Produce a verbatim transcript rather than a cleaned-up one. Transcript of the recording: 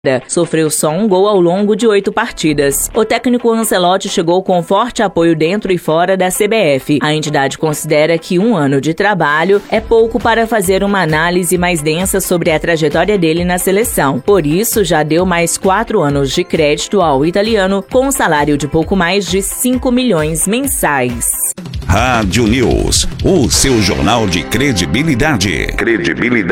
Sofreu só um gol ao longo de oito partidas. O técnico Ancelotti chegou com forte apoio dentro e fora da C B F. A entidade considera que um ano de trabalho é pouco para fazer uma análise mais densa sobre a trajetória dele na seleção. Por isso, já deu mais quatro anos de crédito ao italiano, com um salário de pouco mais de cinco milhões mensais. Rádio News, o seu jornal de credibilidade. Credibilidade.